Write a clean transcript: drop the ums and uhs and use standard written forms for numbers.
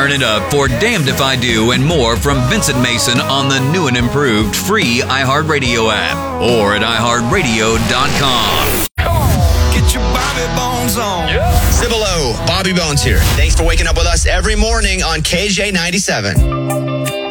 Firing it up for Damned If I Do and more from Vincent Mason on the new and improved free iHeartRadio app or at iHeartRadio.com. Get your Bobby Bones on. Cibolo, Bobby Bones here. Thanks for waking up with us every morning on KJ97.